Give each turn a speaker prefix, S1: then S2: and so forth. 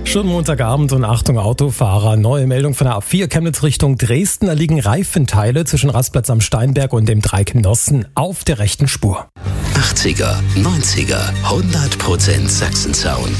S1: Schon Montagabend und Achtung Autofahrer. Neue Meldung von der A4 Chemnitz Richtung Dresden. Da liegen Reifenteile zwischen Rastplatz am Steinberg und dem Dreieck Nossen auf der rechten Spur.
S2: 80er, 90er, 100% Sachsen-Sound.